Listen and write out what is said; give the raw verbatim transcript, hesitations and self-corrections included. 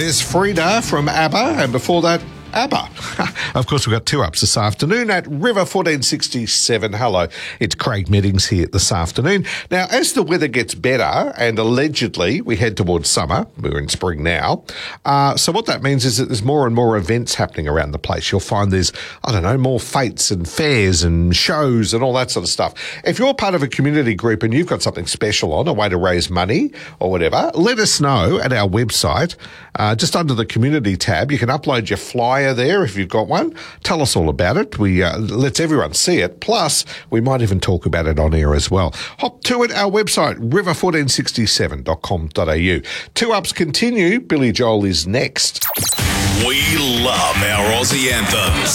There's Frida from ABBA, and before that, ABBA. Of course, we've got two ups this afternoon at River fourteen sixty-seven. Hello, it's Craig Meddings here this afternoon. Now, as the weather gets better and allegedly we head towards summer, we're in spring now, uh, so what that means is that there's more and more events happening around the place. You'll find there's, I don't know, more fetes and fairs and shows and all that sort of stuff. If you're part of a community group and you've got something special on, a way to raise money or whatever, let us know at our website. Uh, just under the community tab, you can upload your flyer there if you've got one. Tell us all about it. We uh, lets everyone see it. Plus, we might even talk about it on air as well. Hop to it, our website, river fourteen sixty-seven dot com dot a u. Two ups continue. Billy Joel is next. We love our Aussie anthems.